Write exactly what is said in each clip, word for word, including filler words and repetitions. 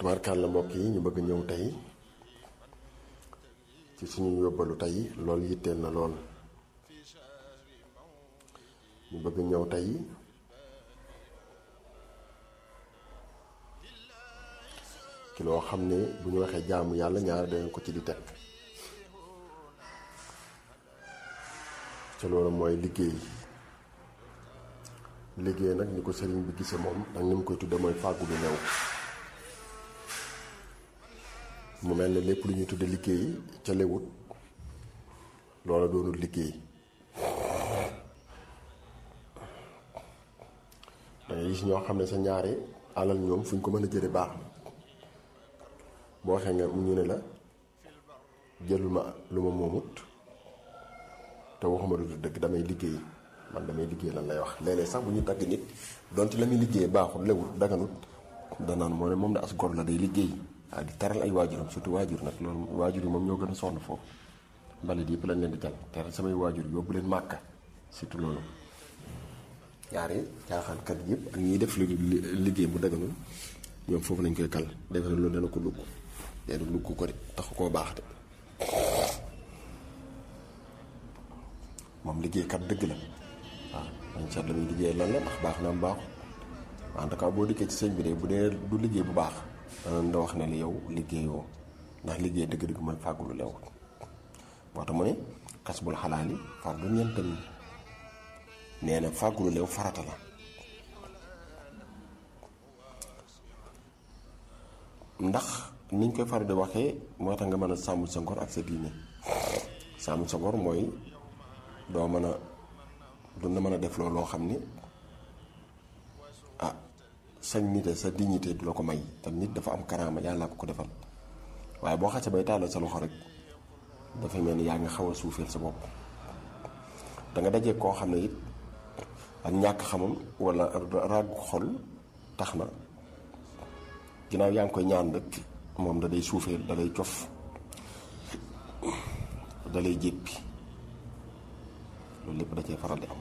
tubaarkàlla mbokk yi ñu bëgg ñëw tey ci suñu yóbbalu tey loolu yitteel na lool ñu bëgg ñëw tey ci loo xam ne bu ñu waxee jaamu yàlla ñaar dañ ko ci di teg ci loolu mooy liggéey liggéey nag ni ko sëriñ bi gisee moom nag ni mu koy tudde mooy fàggu lu lew mu mel ne lépp lu ñuy tudde liggéey ca lewut loola doonul liggéey dangay gis ñoo xam ne sa ñaare alal ñoom fu ñu ko mën a jële baax boo waxee nga ñu ne la jëlul ma lu ma moomut te waxuma lu dëgg damay liggéey man damay liggéey lan lay wax léeg-léeg sax bu ñu tagg nit donte la muy liggéey baaxul lewut daganut danaan moo ne moom ne as gor la day liggéey waaw di teral ay waajuram surtout waajur nag loolu waajur yi moom ñoo gën a sonn foofu mbalit yëpp lañ leen di jal teral samay waajur yóbbu leen màkka surtout loolu yaare caaxaankat yëpp ak ñiy def lu liggéey bu daganul ñoom foofu lañ koy kal defe na loolu dana ko lugg dana lugg ko de taxu koo baax de moom liggéeykat dëgg la waaw dañ seet la muy liggéey lan la ndax baax na am baaxu en tout cas boo dikkee ci sëñ bi de bu dee du liggéey bu baax danañ da wax ne la yow liggéeyoo ndax liggéey dëgg-dëgg mooy fàggu lu lew moo tax mu ne kasbul xalaali fardu ñeent tamit nee na fàggu lu lew farata la ndax niñ koy faral di waxee moo tax nga mën a sàmm sa ngor ak sa diine sàmm sa ngor mooy doo mën a du na mën a def loolu loo xam ni ah sa nite sa dignité du la ko may te nit dafa am karaama yàlla ko ko defal waaye boo xasee bay tàllal sa loxo rek dafa mel ni yaa nga xaw a suufeel sa bopp danga dajee koo xam ne it ak ñàkk xamam wala ràggu xol tax na ginnaaw yaa ngi koy ñaan rek moom da day suufeel da lay cof da lay jéppi loolu lépp da cee faral di am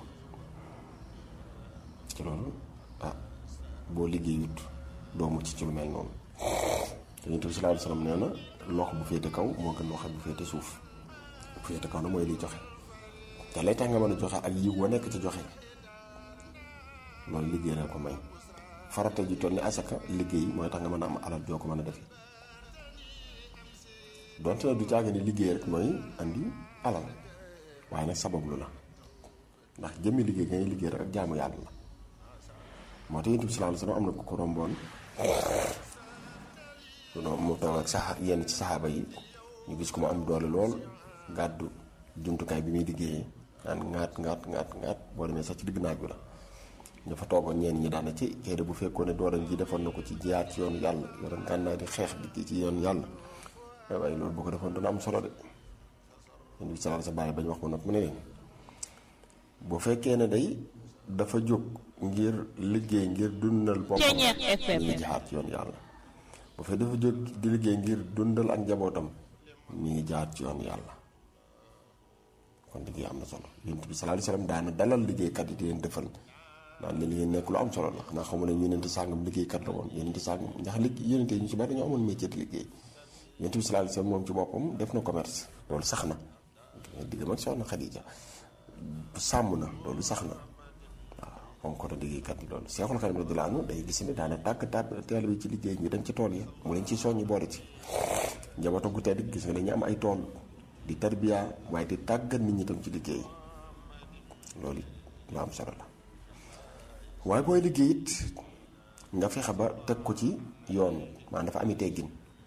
ci loolu ah boo liggéeyut doo mucc ci lu mel noonu te Yonent bi sallallahu alayhi wasallam nee na loxo bu féete kaw moo gën loxo bu féete suuf bu féete kaw na mooy liy joxe te lay tax nga mën a joxe ak yiw wa nekk ci joxe loolu liggéey la ko may farata ji toll ni asaka liggéey mooy tax nga mën a am alal joo ko mën a defe donte na du caaga ni liggéey rek mooy andi alal waaye nag sabablu la ndax jëmmi liggéey ngay liggéey rek ak jaamu yàlla la moo tax Yonent bi sallallahu alayhi wasallam am na ku ko romboon mu toog ak sax yenn ci saxaaba yi ñu gis ko mu am doole lool gàddu jumtukaay bi muy liggéeyee naan ŋaat ŋaat ŋaat ŋaat boo demee sax ci digg naaj bi la ñu fa toogoon ñeen ñi daana ci xëy bu fekkoon ne dooram ji defoon na ko ci jiyaat ci yoonu yàlla yoroon gànnaay di xeex di ci yoonu yàlla waaye loolu boo ko defoon dana am solo de Yonent bi sallallahu alayhi wasallam bàyyi bañ wax ko nag mu ne leen bu fekkee ne day dafa jóg ngir liggéey ngir dundal boppam mi ngi jihaat ci yoonu yàlla bu fekkee dafa jóg di liggéey ngir dundal ak njabootam mi ngi jihaat ci yoonu yàlla kon liggéey am na solo Yonent bi sallallahu alayhi wasallam daana dalal liggéeykat yi di leen defal naan leen liggéey nekk lu am solo la ndax xamu ne yonent sàngam liggéeykat la woon yonent sàngam ndax liggéey yonent yi ñu ci bari dañoo amoon métier di liggéey Yonent bi sallallahu alayhi wasallam moom ci boppam def na commerce loolu sax na diggam ak soxna Xadija sàmm na loolu sax na waaw moom ko doon liggéeykat yi loolu Seexul Xadiim radiyallaahu anhu day gis ne daana tàgg tàgg teel bi ci liggéey ñu dem ci tool yi mu leen ci soññi boole ci njabootu gu tedd gis nga dañu am ay tool di tarbiya waaye di tàggat nit ñi tam ci liggéey loolu it lu am solo la waaye booy liggéey it nga fexe ba teg ko ci yoon maanaam dafa ami teggin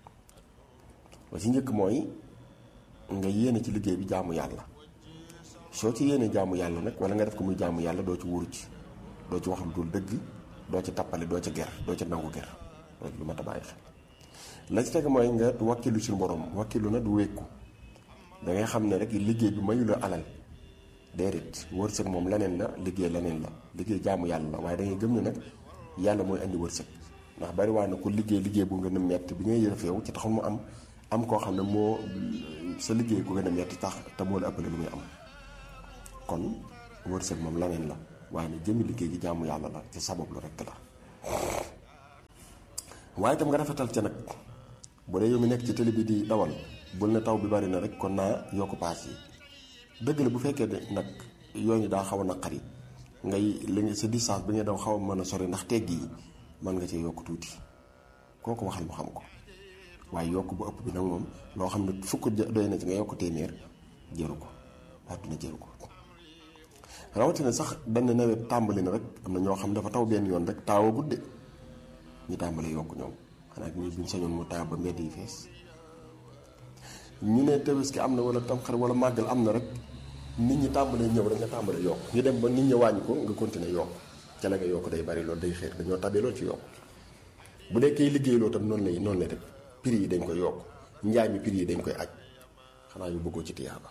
ba ci njëkk mooy nga yéene ci liggéey bi jaamu yàlla soo ci yéene jaamu yàlla nag wala nga def ko muy jaamu yàlla doo ci wuruj doo ci wax lu dul dëgg doo ci tappale doo ci ger doo ci nangu ger loolu lu mat a bàyyi xel la ci teg mooy nga wakkilu ci borom wakkilu na du wékku da ngay xam ne rek liggéey bi mayu la alal déedéet wërsëg moom leneen la liggéey leneen la liggéey jaamu yàlla la waaye da ngay gëm ne nag yàlla mooy andi wërsëg ndax bari waa na ku liggéey liggéey bu gën a metti bi ngay yëf yow ci taxul mu am am koo xam ne moo sa liggéey ku gën a metti tax te moo la ëppale lu muy am kon wërsëg moom leneen la waaye ne jëmmi liggéey gi jaamu yàlla la ci sabab lu rekk la waaye itam nga rafetal ca nag bu dee yow mi nekk ci télé bi di dawal bul ne taw bi bari na rek kon naa yokk paas yi dëgg la bu fekkee ne nag yoon yi daa xaw a naqari ngay li nga sa distance bi ngay daw xaw a mën a sori ndax tegg yi mën nga cee yokk tuuti kooku waxal mu xam ko waaye yokk bu ëpp bi nag moom loo xam ne fukk doy na ci nga yokk téeméer jëru ko àdduna jëru ko rawatina sax benn nawet tàmbali na rek am na ñoo xam dafa taw benn yoon rek taawa gudde ñu tàmbali yokk ñoom xanaa ñi buñ sañoon mu taaw ba mbedd yi fees ñu ne Tabaski am na wala Tamxarit wala màggal am na rek nit ñi tàmbalee ñëw rek nga tàmbalee yokk ñu dem ba nit ñi wàññi ko nga continuer yokk ca la nga yokk day bari loolu day xeet dañoo tabee loolu ci yokk bu dee kay liggéey loo tam noonu lay noonu lay def prix yi dañ koy yokk njaay mi prix yi dañ koy aj xanaa yu bëggoo ci tiyaaba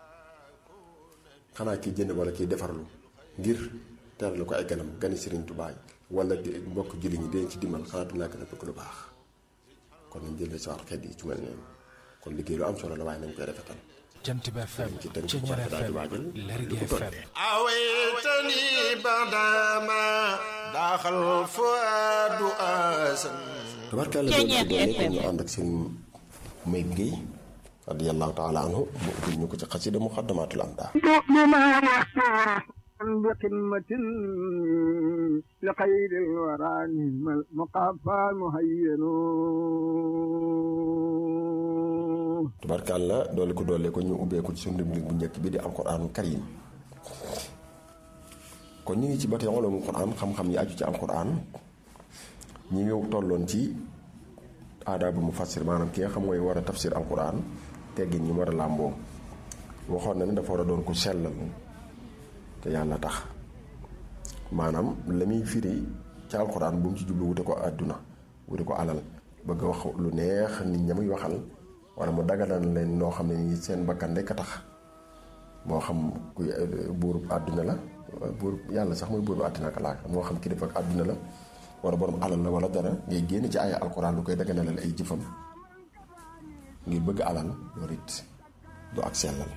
xanaa kiy jënd wala kiy defarlu ngir teral ko ay ganam gani Sëriñ Tuubaa wala mbokk julli ñi dinañ ci dimbal xanaa dinaa gën a bëgg lu baax kon nañ jël sa xeet yi ci mel noonu kon liggéey lu am solo la waaye nañ koy rafetal Jant bi F M ci tënk ci ñaar F M Lergui F M awaytani badama daxal fuadu asan tabarkalla doon ci doole ko ñu ànd ak seen may Guèye radiyallahu taala anhu mu ubbil ñu ko ci xasida Muxaddamatul Amda بقمة لخير الورى مقافى مهين tabarkalla doole ko doole ko ñu ubbee ko ci sunu rubrique bu njëkk bi di alquraanul karim kon ñu ngi ci ba tey ulumul quraan xam-xam yi aju ci alquraan ñi ngi tolloon ci aadaabu mufassir maanaam ki nga xam mooy war a tafsir alquraan teggin ñi war a làmboo waxoon na ne dafa war a doon ko sellal te yàlla tax maanaam la muy firi ci alxuraan bu mu ci jublu wute ko àdduna wute ko alal bëgg wax lu neex nit ña muy waxal wala mu daganal leen noo xam ne ni seen bakkan rekk a tax moo xam kuy buurub àdduna la buurub yàlla sax mooy buurub àdduna ak laa moo xam kilifa ak àdduna la wala borom alal la wala dara ngay génn ci ay alxuraan lu koy daganalal ay jëfam ngir bëgg alal loolu it du ak sellal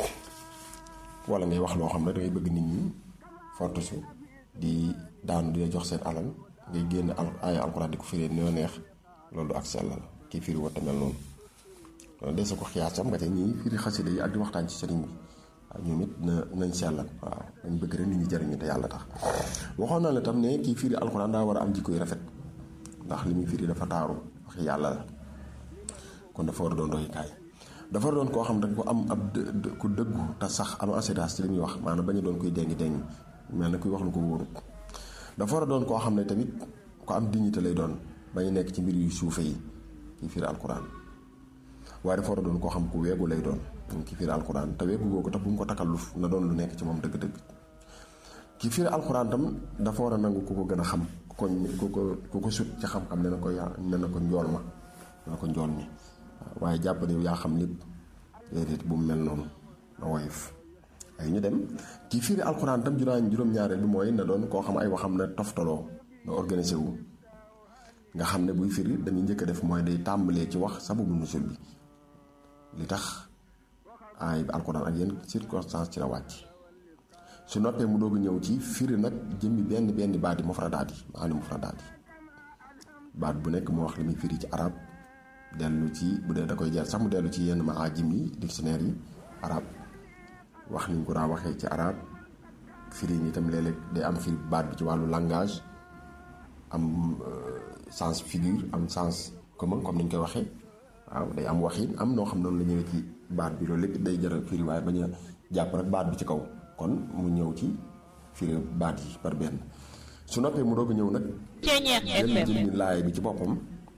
wala ngay wax loo xam ne dangay bëgg nit ñi fortusu di daanu di jox seen alal ngay génn al ay alxuraan di ko firee noo neex loolu du ak sellal kii firi woo tamel noonu loolu de sa ko xiyaasam nga te ñii firi xasida yi ak di waxtaan ci sëriñ bi waaw ñoom it na nañ sellal waaw dañ bëgg rek nit ñi jariñu te yàlla tax waxoon naa la tam ne kii firi alxuraan daa war a am jikko yu rafet ndax li muy firi dafa taaru wax yàlla la kon dafa war a doon royukaay dafa doon koo xam dañ ko am ab ku dëggu te sax am assurance ci li muy wax maanaam bañu doon koy dengi dengi mel na kuy wax lu ko wóorut dafa war a doon koo xam ne tamit ko am dignité lay doon bañu nekk ci mbir yu suufe yi kii firi alxuraan waaye dafa war a doon koo xam ku weegu lay doon kii firi alxuraan te weegu googu tax bu mu ko takalluf na doon lu nekk ci moom dëgg-dëgg kii firi alxuraan tam dafa war a nangu ku ko gën a xam ku ko ku ko ku ko sut ci xam-xam ne na ko yaa ne na ko njool ma ne na ko njool mi waaye jàpp ne yaa xam lépp déedéet bu mu mel noonu na woyof ay ñu dem kii firi alxuraan tam juróom juróom-ñaareel bi mooy na doon koo xam ay waxam na toftaloo na organisé wu nga xam ne buy firi dañuy njëkk a def mooy day tàmbalee ci wax sababu nusul bi li tax ay alxuraan ak yenn circonstance ci la wàcc su noppee mu doog ñëw ci firi nag jëmmi benn benn baat yi mufradaat yi maanaam mufradaat yi baat bu nekk mu wax li muy firi ci arab dellu ci bu dee da koy jar sax mu dellu ci yenn maajim yi dictionnaire yi arab wax niñ ko daa waxee ci arab firi ni itam léeg-léeg day am firi baat bi ci wàllu langage am sens figure am sens commun comme niñ koy waxee waaw day am waxin am noo xam noonu la ñëwee ci baat bi loolu lépp day jaral firi waaye bañ a jàpp rek baat bi ci kaw kon mu ñëw ci firi baat yi par benn su noppee mu doog ñëw nag benn jëmmi laay bi ci boppam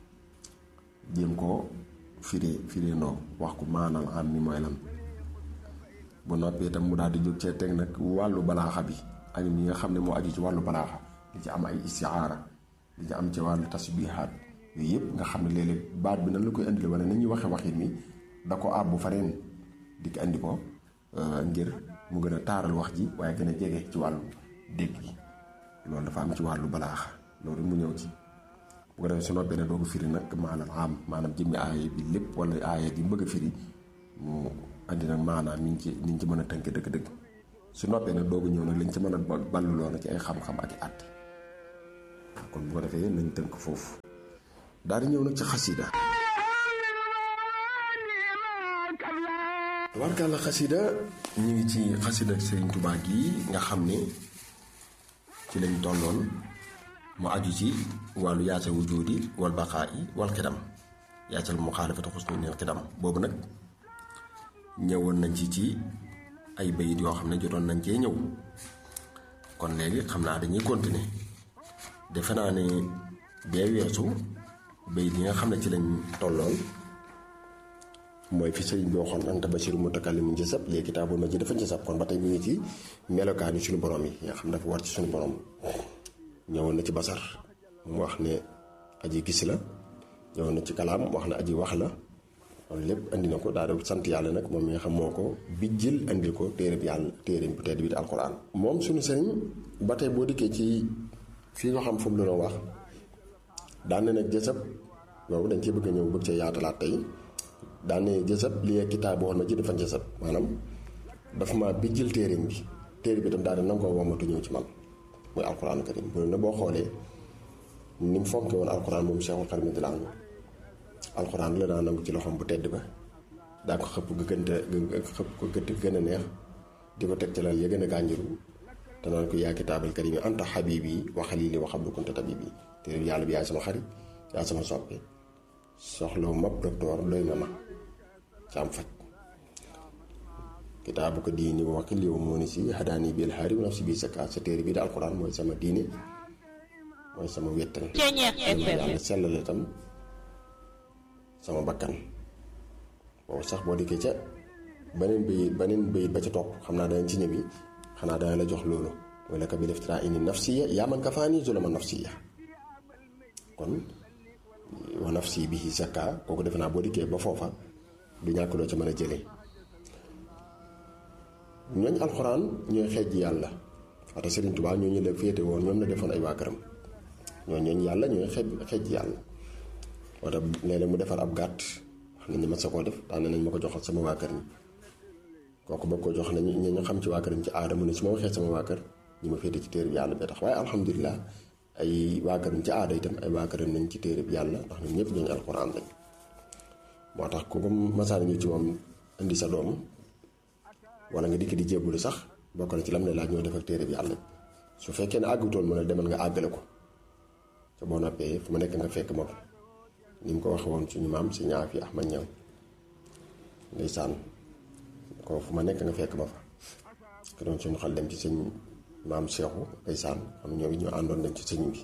jéem koo firee firee ndoo wax ko maanaam am mi mooy lan bu noppee itam mu daal di jóg cee teg nag wàllu balaaxa bi ak ñi nga xam ne moo aju ci wàllu balaaxa li ci am ay istiaara li ci am ci wàllu tasbihaat yooyu yëpp nga xam ne léeg-léeg baat bi nan la koy indile wala nañuy waxe waxin mi da ko àbbu fareen di ko indi ko ngir mu gën a taaral wax ji waaye gën a jege ci wàllu dégg gi loolu dafa am ci wàllu balaaxa loolu mu ñëw ci bu ko defee su noppee ne doo ko firi nag maanaam am maanaam jëmmi aaya bi lépp wala aaya bi bëgg a firi mu andi nag maanaam ni ñu ci ni ñu ci mën a tënk dëgg-dëgg su noppee nag doo ko ñëw nag lañ ci mën a balluloo na ci ay xam-xam ak i àtte kon bu ko defee nañ tënk foofu daal di ñëw nag ci xasida. tabarkàlla xasida ñu ngi ci xasida Sëriñ Tuubaa gi nga xam ne ci lañ tolloon mu aju ci wàllu yaasal wujuudi wal baqaa'i wal xidam yaasal muxaalafati xusni nil xidam boobu nag ñëwoon nañ ci ci ay bayit yoo xam ne jotoon nañ cee ñëw kon léegi xam naa dañuy continuer defe naa ne bee weesu bayit yi nga xam ne ci lañ tolloon mooy fi sëriñ bi waxoon anta basiru mutakallimun jasab léegi kitaabul ma ji dafa jasab kon ba tey mu ngi ci melokaani suñu borom yi nga xam ne dafa war ci suñu borom ñëwoon na ci basar mu wax ne aji gis la ñëwoon na ci kalaam wax ne aji wax la loolu lépp andi na ko daa def sant yàlla nag moom mi nga xam moo ko bijjil andil ko téere bi yàlla téere bu tedd bi di alquran moom suñu sëriñ ba tey boo dikkee ci fii nga xam fu mu la doon wax daan na nag jasab boobu dañ cee bëgg a ñëw bëgg cee yaatalaat tey daan na jasab lii kitaab boo xam ne ji dafa jasab maanaam dafa ma bijjil téereem bi téere bi tam daal di nangoo womatu ñëw ci man muy alquran karim bu ne boo xoolee ni mu fonke woon alquran moom Cheikhul Khadim di laanu alquran la daa nangu ci loxoom bu tedd ba daa ko xëpp ga gën a xëpp ko gëtt gën a neex di ko teg ci lal ya gën a gànjiru te naan ko yaa kitaabal karim yi anta habibi wa xalili wa xablu kunta tabibi téere yàlla bi yaay sama xarit yaa sama soppe soxlawu mab docteur doy na ma ci am faj kitaabu ko diini wa wakil yow moo ni si xadaani bil xaari wa nafsi bi sakka sa téere bi da alquran mooy sama diine mooy sama wettal yàlla sellale tam sama bakkan boobu sax boo dikkee ca beneen bayit beneen bayit ba ca topp xam naa danañ ci ñëwi xanaa dana la jox loolu mooy la ka bi deftiraa ini nafsiya yaa man kafaani zulama nafsiya kon wa nafsi bihi sakka kooku defe naa boo dikkee ba foofa du ñàkk loo ca mën a jëlee ñooñ alxuraan ñooy xeej ji yàlla wate Sëriñ Tuubaa ñooñu la féete woon ñoom la defoon ay waa këram ñoo ñooñ yàlla ñooy xeej xeej ji yàlla wate léeg-léeg mu defar ab gàtt wax nañ ne ma sa koo def daan nañ ma ko joxal sama waa kër ñi kooku bëgg ko jox nañ ñi ñu xam ci waa këram ci aada mu ne su ma waxee sama waa kër ñi ma féete ci téere bi yàlla bee tax waaye alhamdulilah ay waa këram ci aada itam ay waa këram nañ ci téere bi yàlla ndax ñun ñëpp ñooñu alxuraan lañ moo tax ku ko masaan ñu ci moom indi sa doom wala nga dikk di jébbulu sax bokk na ci lam ne laaj ñoo def ak téere bi yàlla su fekkee ne àggutoon mu ne demal nga àggale ko te boo noppee fu ma nekk nga fekk ma fa ni mu ko waxee woon suñu maam si ñaar fi Ahmad Ñaŋ ndeysaan ko fu ma nekk nga fekk ma fa ke doon suñu xel dem ci sëñ maam Seexu ndeysaan xam ñoom ñoo àndoon dem ci sëñ bi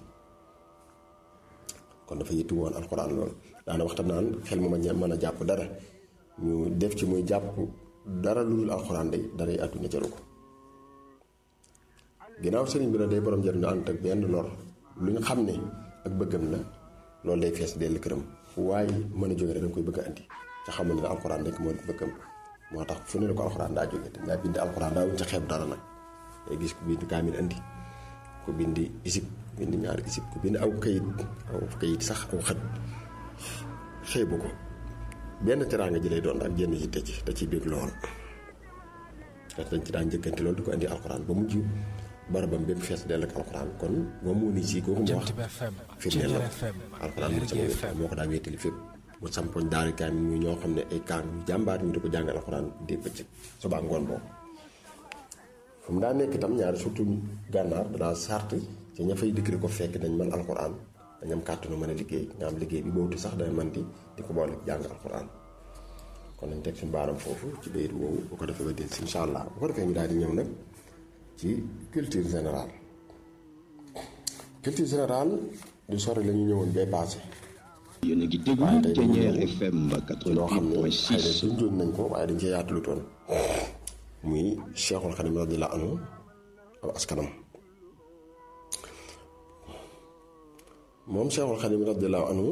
kon dafa yittu woon alxuraan loolu daana waxtam naan xel mu ma mën a jàpp dara ñu def ci muy jàpp dara lu dul alxuraan day dara yi àdduna jaru ko ginnaaw sëriñ bi la day borom njëriñ ànd ak benn lor lu ñu xam ne ak bëggam la loolu day fees dell këram fu waaye mën a jóge rek danga koy bëgg a andi ca xamul ne alxuraan rek moo bëggam moo tax fu ne la ko alxuraan daa jóge te daa bind alxuraan daa wuñ ca xeeb dara nag day gis ku bind kaamil andi ku bind isib bind ñaari isib ku bind aw kayit aw kayit sax aw xët xeebu ko benn teraanga ji lay doon ak jenn yitte ci da ciy bég lool te dañ ci daan njëkkante loolu di ko indi alxuraan ba mujj barabam bépp fees dell ak alxuraan kon moom moo ni si kooku mu wax firndeel la alxuraan moo sama wét moo ko daa wéetali fépp mu sampoñ daari kaam ñu ñoo xam ne ay kaam yu jàmbaar ñu di ko jàngal alxuraan di bëccëg suba ngoon boobu fu mu daa nekk itam ñaari surtout gànnaar danaa sart ci ña fay dikk di ko fekk dañ mën alxuraan dañ am kàttanu mën a liggéey nga am liggéey bi boobu sax dana mën di di ko boole jàng alxuraan kon nañ teg suñu baaram foofu ci bayit woowu bu ko defee ba dégg incha allah bu ko defee ñu daal di ñëw nag ci culture générale culture générale du sori la ñu ñëwoon bee passé yéen a ngi déglu Thiéniere F M quatre-vingt-huit point six xëy na suñ jóon nañ ko waaye dañ cee yaatalu toon muy Cheikhul Khadim radiyallahu anhu aw askanam moom Cheikhul Khadim radiyallahu anhu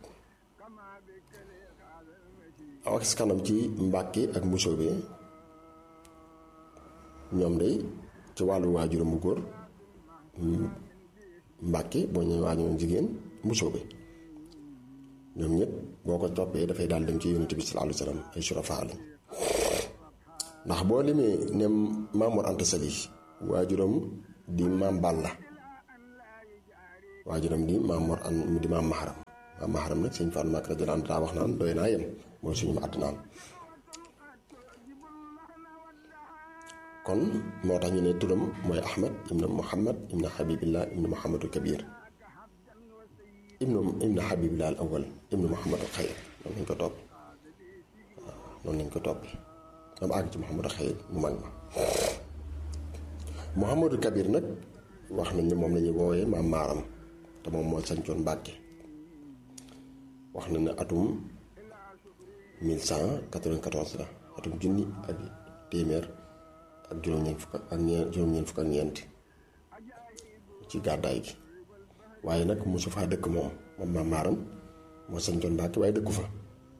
aw askanam ci Mbàkke ak Mbusoobe ñoom day ci wàllu waajuram bu góor Mbàkke boo ñëwee waajuram jigéen Mbusoobe ñoom ñëpp boo ko toppee dafay daal dem ci yonent bi sallallahu alayhi wa sallam ay surafaa lañ ndax boo limee ne Maam Mor Anta Sali waajuram di maam Balla waajuram di maam Mor an di maam Maharam maam Maharam nag sëñ Fallou Mbacké radiyallaahu anhu daa wax naan doy naa yem mooy suñu àddinaan kon moo tax ñu ne turam mooy Ahmad ibnu Muhammad ibnu Habibillah ibnu Muhammadul Kabir ibnu ibnu Habibillah al awwal ibnu Muhammadul Xayr noonu lañ ko topp waaw noonu lañ ko topp dama àgg ci Muhammadul Xayr mu mag ma Muhammadul Kabir nag wax nañ ne moom la ñuy woowee maam Maaram te moom moo sañcoon Mbàkke wax na ne atum mille cent quatre-vingt-quatorze la atum junni ak téeméer ak juróom-ñeent fukk ak ñeent juróom-ñeent fukk ak ñeent ci gàddaay gi waaye nag mosu faa dëkk moom moom maam Maaram moo sañcoon Mbàkke waaye dëkku fa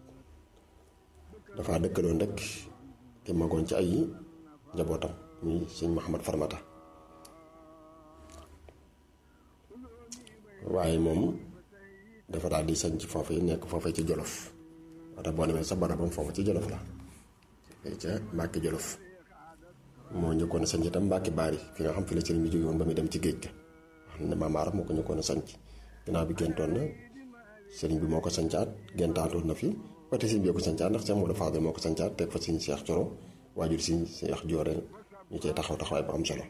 dafa dëkkaloon rek te magoon ci ay njabootam muy sëñ Mouhamad Farmata waaye moom dafa daal di sañ ci foofu yi nekk foofu ci Jolof wata boo demee sa barabam foofu ci Jolof la ca Mbàkke Jolof moo njëkkoon a sañ itam Mbàkke Baari fi nga xam fi la sëriñ bi jóge woon ba muy dem ci géej ga wax ne Maam Maaram moo ko njëkkoon a sañ ginnaaw bi géntoon na sëriñ bi moo ko sañcaat géntaatoon na fi wate sëriñ bi ko sañcaat ndax Seex Moodu Faadal moo ko sañcaat teg fa sëriñ Seex Coro waajur sëriñ Seex Joore ñu cee taxaw taxawaay bu am solo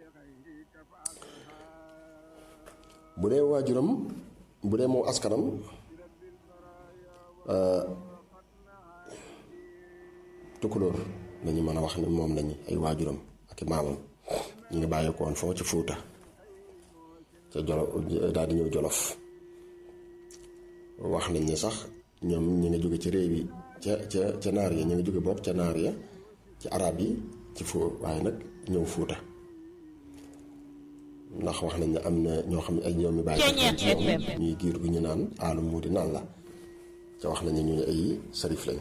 bu dee waajuram bu dee moom askanam tukulóor lañu mën a wax ne moom lañu ay waajuram ak i maamam ñu ngi bàyyi ko woon foofu ci Fuuta ca Jolof daal di ñëw Jolof wax nañ ne sax ñoom ñi nga jóge ci réew yi ca ca ca naar ya ñu ngi jóge bopp ca naar ya ci arab yi ci fu waaye nag ñëw Fuuta ndax wax nañ ne am na ñoo xam ne ay ñoom mi bàyyi ci ñoom ñuy giir gu ñu naan aalum mu di naan la ca wax nañ ne ñu ay sarif lañ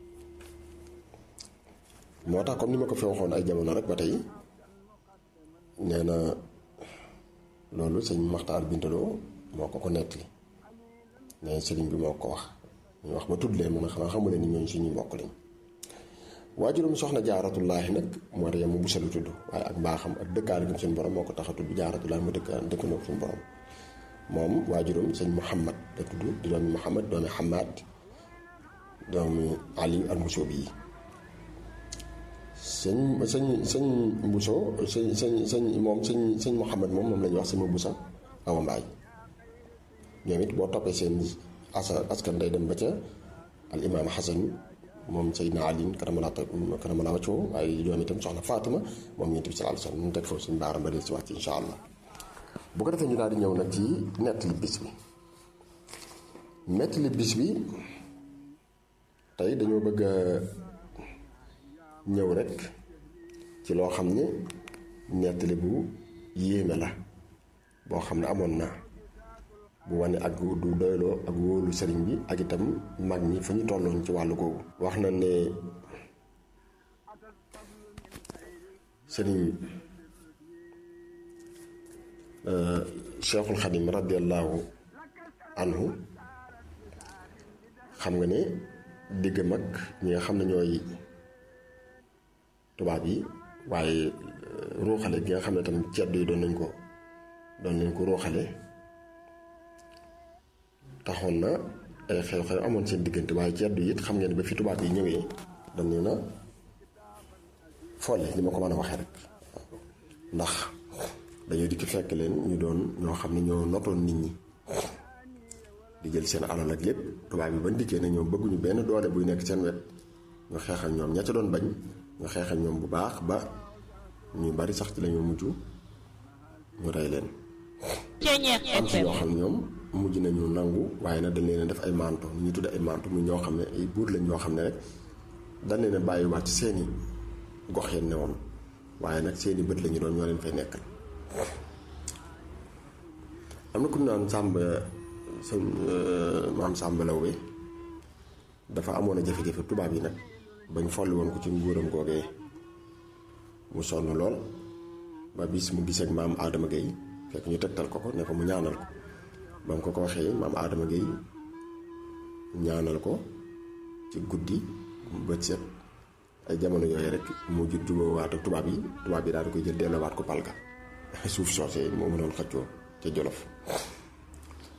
moo tax comme ni ma ko fi waxoon ay jamono rek ba tey nee na loolu sëñ Maxtaar Bintaloo moo ko ko nettali nee sëriñ bi moo ko wax ñu wax ba tudd leen man xanaa xamu leen ni ñooñu suñuy mbokk lañ waajuram soxna jaaratullaahi nag moo tax mu busalu tudd waaye ak mbaaxam ak dëkkaale gi suñu borom moo ko tax a tudd jaaratullaahi mu dëkk dëkkandoo suñu borom moom waajuram sëñ Muhammad la tudd di doomi Muhammad doomi Hamad doomi Ali al Musoobi yi sëñ sëñ sëñ Mbuso sëñ sëñ sëñ moom sëñ sëñ Muhammad moom moom la ñuy wax sama Busa Awa Mbaay ñoom it boo toppee seen asa askan day dem ba ca al imaam Xasan moom Seydina Ali karamala karamala wàccoo waaye doom itam soxna Fatima moom Yonent bi sallallaahu alayhi wa sallam ñu teg foofu suñu baaram ba del si wax ci insha allah bu ko defee ñu daal di ñëw nag ci nettali bis bi nettali bis bi tey dañoo bëgg a ñëw rek ci loo xam ne nettali bu yéeme la boo xam ne amoon na bu wane ak du doyloo ak wóolu sëriñ bi ak itam mag ñi fa ñu tolloon ci wàllu googu wax na ne sëriñ Cheikhul Xadim radiallahu anhu xam nga ne digg mag ñi nga xam ne ñooy tubaab yi waaye ruuxale gi nga xam ne tam ceddo yi doon nañ ko doon nañ ko ruuxale taxoon na ay xew-xew amoon seen diggante waaye ceddo yi it xam ngeen ne ba fi tubaab yi ñëwee dañ leen a folle li ma ko mën a waxee rek ndax dañoo dikk fekk leen ñu doon ñoo xam ne ñoo notoon nit ñi di jël seen alal ak lépp tubaab yi bañ dikkee ne ñoom bëgguñu benn doole buy nekk seen wet ñu xeexal ñoom ña ca doon bañ ñu xeexal ñoom bu baax ba ñu bari sax ci lañoo mujj ñu rey leen am ci ñoo xam ne ñoom mujj nañu nangu waaye nag dañ leen def ay manto ñu tudd ay manto mu ñoo xam ne ay buur lañ ñoo xam ne rek dañ leen a bàyyiwaat ci seeni gox yeen ne woon waaye nag seeni bët lañu doon ñoo leen fay nekkal am na ku ñu naan Sàmba sëñ maam Sàmba Lawbe dafa amoon a jafe-jafe tubaab yi nag bañ folli woon ko ci nguuram googee mu sonn lool ba bis mu gisee ak maam Adama Gueye fekk ñu tegtal ko ko ne ko mu ñaanal ko ba mu ko ko waxee maam Adama Gueye ñaanal ko ci guddi bët set ay jamono yooyu rek mu jur jubóowaat ak tubaab yi tubaab yi daal di koy jël delluwaat ko palga suuf soosee moo mu doon xëccoo ca Jolof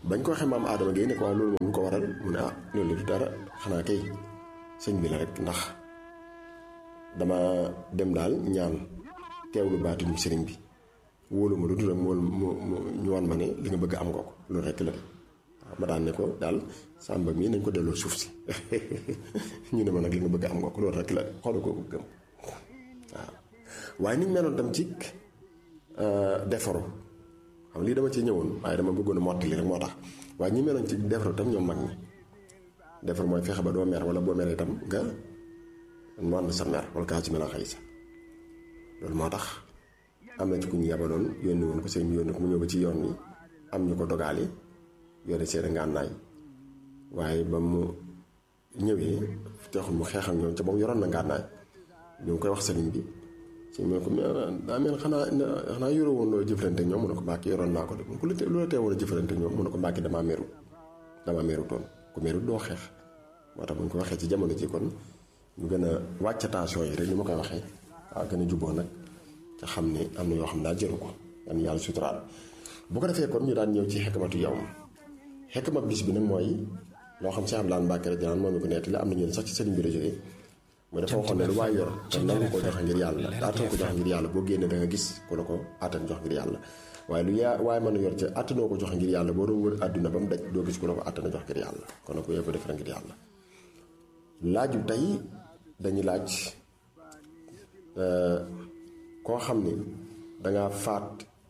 bañ ko waxee maam Adama Gueye ne ko waaw loolu moom lu ko waral mu ne ah loolu du dara xanaa kay sëñ bi la rek ndax dama dem daal ñaan teewlu baatinu sëriñ bi wóolu ma lu dul rek mu mu ñu wan ma ne li nga bëgg am nga ko loolu rek la de waaw ma daan ne ko daal sàmba mii nañ ko delloo suuf si ñu ne ma nag li nga bëgg am nga ko loolu rek la de xoolu ko gëm waaw waaye ni ñu meloon tam ci defaru xam lii dama ci ñëwoon waaye dama bëggoon a mottali rek moo tax waaye ñi meloon ci defaru tam ñoom mag ñi defar mooy fexe ba doo mer wala boo meree itam nga mu ànd sa mer wala kaa ci mel a xëy sa loolu moo tax am na ci ku ñu yabaloon yónni woon ko sëñ bi yónni ko mu ñëw ba ci yoon wi am ñu ko dogaali yore seen ngànnaay waaye ba mu ñëwee taxul mu xeex ak ñoom ca ba mu yoroon na ngànnaay ñu ngi koy wax sëriñ bi si mu ne ko daa mel xanaa xanaa yore woon loo jëflante ñoom mu ne ko mbàkki yoroon naa ko de mu ko lu la tee woon a jëflante ñoom mu ne ko mbàkki damaa meru damaa meru toon ku meru doo xeex moo tax bu ñu ko waxee ci jamono ji kon ñu gën a wàcc tension yi rek ni ma koy waxee waaw gën a juboo nag te xam ne am na yoo xam daal jëru ko yan yàlla suturaal bu ko defee kon ñu daan ñëw ci xekmatu yow ma xekma bis bi nag mooy loo xam si am laan Mbàkke rek dinaan moom ñu ko netti la am na ñeen sax ci sëriñ bi la jógee mooy dafa waxoon ne lu waay yor te nangu ko joxe ngir yàlla attan ko joxe ngir yàlla boo génnee da nga gis ku la ko attan jox ngir yàlla waaye lu yaa waaye mën a yor ca attanoo ko joxe ngir yàlla boo doon wër àdduna ba mu daj doo gis ku la ko attana jox ngir yàlla kon nag yooyu ko def ngir yàlla laaju tey dañuy laaj koo xam ni danga faat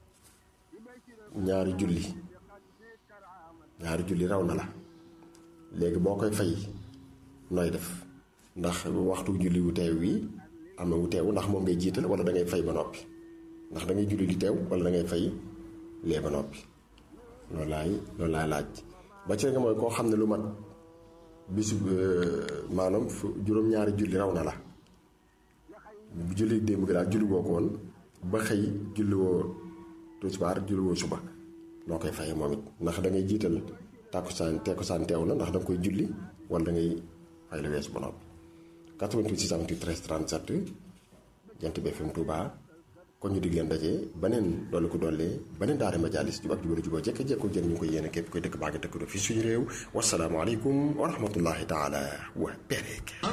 ñaari julli ñaari julli raw na la léegi boo koy fay nooy def ndax waxtu julli wu teew wi am na wu teew ndax moom ngay jiital wala da ngay fay ba noppi ndax da ngay julli di teew wala da ngay fay lee ba noppi loolu laay loolu laay laaj ba ci nga mooy koo xam ne lu mat bisu maanaam juróom-ñaari julli raw na la julli démb gi daal julli woo ko woon ba xëy julli woo tisbaar julli woo suba noo koy fayee moom it ndax da ngay jiital tàkkusaan tekkusaan teew na ndax da nga koy julli wala da ngay fay la weesu ba noppi quatre-vingt-huit six cent vingt-huit treize trente-sept Jant bi F M Touba kon ñu dig leen daje beneen dolli ko dollee beneen daara majalis jub ak jubal juboo jekk jekko jën ñu koy yéene képp koy dëkk baa ngi dëkk do fii suñu réew wasalaamu aleykum wa rahmatullahi taala wa barakaatuh